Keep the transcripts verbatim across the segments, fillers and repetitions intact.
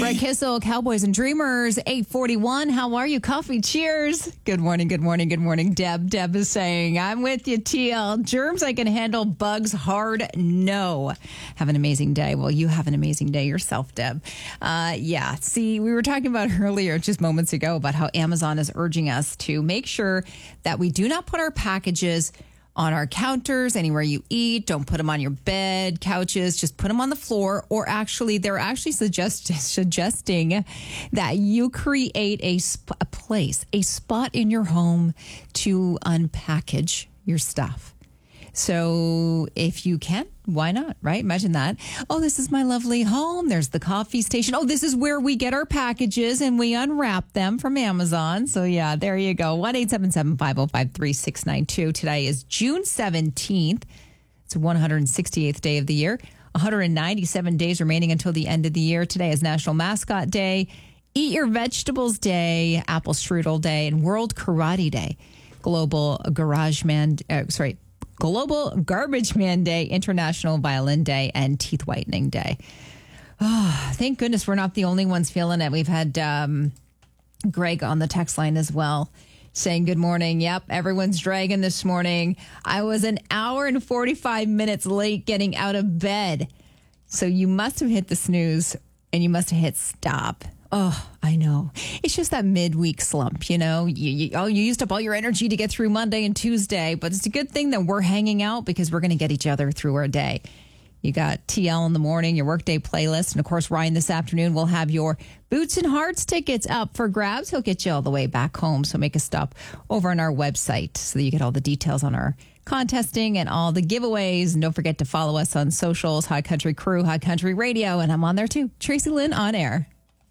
Greg Kissel, Cowboys and Dreamers, eight forty-one. How are you? Coffee, cheers. Good morning, good morning, good morning, Deb. Deb is saying, I'm with you, T L. Germs I can handle, bugs hard, no. Have an amazing day. Well, you have an amazing day yourself, Deb. Uh, yeah, see, we were talking about earlier, just moments ago, about how Amazon is urging us to make sure that we do not put our packages on our counters, anywhere you eat. Don't put them on your bed, couches. Just put them on the floor. Or actually, they're actually suggest- suggesting that you create a, sp- a place, a spot in your home to unpackage your stuff. So if you can, why not, right? Imagine that. Oh, this is my lovely home. There's the coffee station. Oh, this is where we get our packages and we unwrap them from Amazon. So yeah, there you go. one eight seven seven, five oh five, three six nine two. Today is June seventeenth. It's the one hundred sixty-eighth day of the year. one hundred ninety-seven days remaining until the end of the year. Today is National Mascot Day, Eat Your Vegetables Day, Apple Strudel Day, and World Karate Day. Global Garage Man, uh, sorry, Global Garbage Man Day, International Violin Day, and Teeth Whitening Day. Oh, thank goodness we're not the only ones feeling it. We've had um, Greg on the text line as well saying good morning. Yep, everyone's dragging this morning. I was an hour and forty-five minutes late getting out of bed. So you must have hit the snooze and you must have hit stop. Oh, I know. It's just that midweek slump, you know. You, you, oh, you used up all your energy to get through Monday and Tuesday, but it's a good thing that we're hanging out because we're going to get each other through our day. You got T L in the morning, your workday playlist, and of course, Ryan this afternoon will have your Boots and Hearts tickets up for grabs. He'll get you all the way back home, so make a stop over on our website so that you get all the details on our contesting and all the giveaways. And don't forget to follow us on socials, Hot Country Crew, Hot Country Radio, and I'm on there too. Tracy Lynn on air.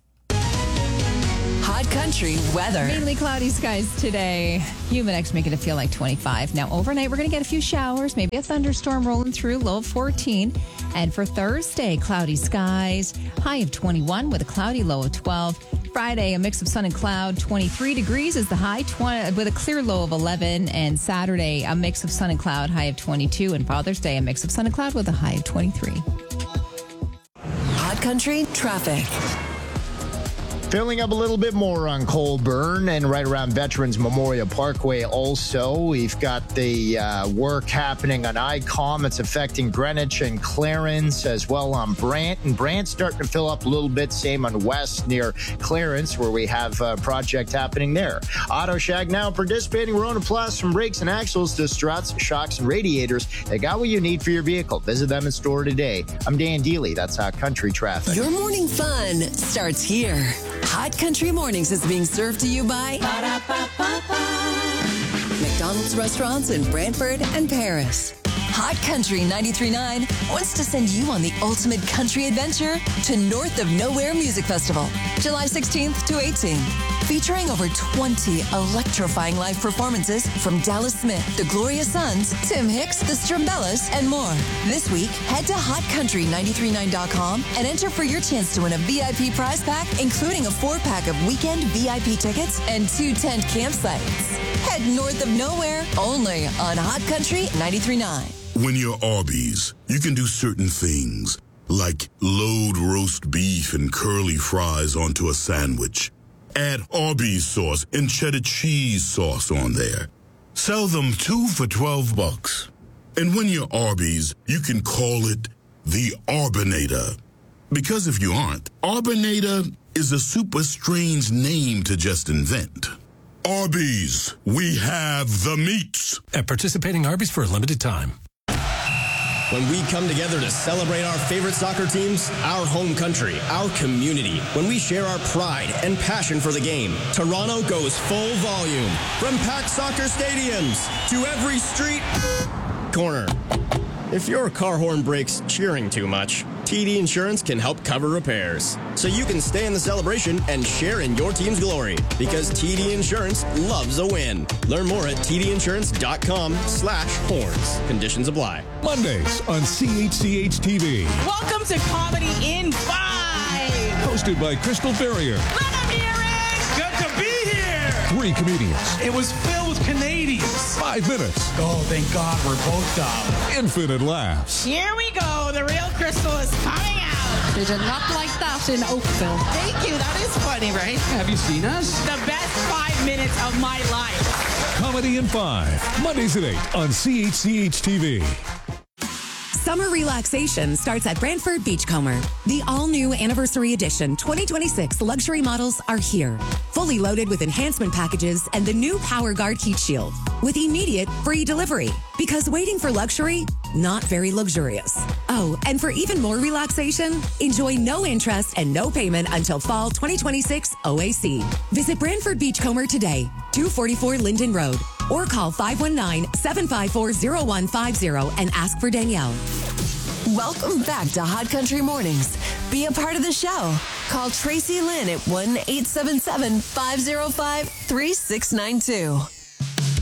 Hot Country weather. Mainly cloudy skies today. Humidex making it feel like twenty-five. Now, overnight, we're going to get a few showers, maybe a thunderstorm rolling through, low of fourteen. And for Thursday, cloudy skies, high of twenty-one with a cloudy low of twelve. Friday, a mix of sun and cloud, twenty-three degrees is the high, twenty, with a clear low of eleven. And Saturday, a mix of sun and cloud, high of twenty-two. And Father's Day, a mix of sun and cloud with a high of twenty-three. Hot Country traffic. Filling up a little bit more on Colburn and right around Veterans Memorial Parkway also. We've got the uh, work happening on I COM. It's affecting Greenwich and Clarence as well on Brant. And Brant's starting to fill up a little bit. Same on West near Clarence where we have a project happening there. Auto Shack now participating. Rona Plus from brakes and axles to struts, shocks, and radiators. They got what you need for your vehicle. Visit them in store today. I'm Dan Dealey. That's Hot Country Traffic. Your morning fun starts here. Hot Country Mornings is being served to you by McDonald's restaurants in Brantford and Paris. Hot Country ninety-three point nine wants to send you on the ultimate country adventure to North of Nowhere Music Festival, July sixteenth to eighteenth. Featuring over twenty electrifying live performances from Dallas Smith, the Gloria Sons, Tim Hicks, the Strumbellas, and more. This week, head to hot country nine three nine dot com and enter for your chance to win a V I P prize pack, including a four-pack of weekend V I P tickets and two tent campsites. Head North of Nowhere, only on Hot Country ninety-three point nine. When you're Arby's, you can do certain things, like load roast beef and curly fries onto a sandwich. Add Arby's sauce and cheddar cheese sauce on there. Sell them two for twelve bucks. And when you're Arby's, you can call it the Arbinator. Because if you aren't, Arbinator is a super strange name to just invent. Arby's, we have the meats. At participating Arby's for a limited time. When we come together to celebrate our favorite soccer teams, our home country, our community, when we share our pride and passion for the game, Toronto goes full volume. From packed soccer stadiums to every street corner. If your car horn breaks cheering too much, T D Insurance can help cover repairs. So you can stay in the celebration and share in your team's glory. Because T D Insurance loves a win. Learn more at tdinsurance.com slash horns. Conditions apply. Mondays on C H C H T V. Welcome to Comedy in Five. Hosted by Crystal Ferrier. Let them hear it. Good to be here. Three comedians. It was filled with Canadians. Five minutes. Oh, thank God we're both dumb. Infinite laughs. Here we go. The real Crystal is coming out. They did not like that in Oakville. Thank you. That is funny, right? Have you seen us? The best five minutes of my life. Comedy in five. Mondays at eight on C H C H T V. Summer relaxation starts at Brantford Beachcomber. The all-new Anniversary Edition twenty twenty-six luxury models are here. Fully loaded with enhancement packages and the new Power Guard heat shield. With immediate free delivery. Because waiting for luxury, not very luxurious. Oh, and for even more relaxation, enjoy no interest and no payment until fall twenty twenty-six O A C. Visit Brantford Beachcomber today, two forty-four Linden Road, or call five one nine, seven five four, zero one five zero and ask for Danielle. Welcome back to Hot Country Mornings. Be a part of the show. Call Tracy Lynn at one eight seven seven, five zero five, three six nine two.